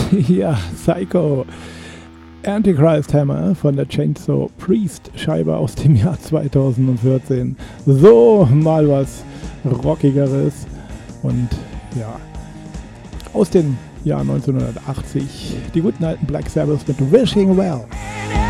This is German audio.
Ja, Psycho. Antichrist Hammer von der Chainsaw Priest Scheibe aus dem Jahr 2014. So, mal was Rockigeres. Und ja, aus dem Jahr 1980 die guten alten Black Sabbath mit Wishing Well.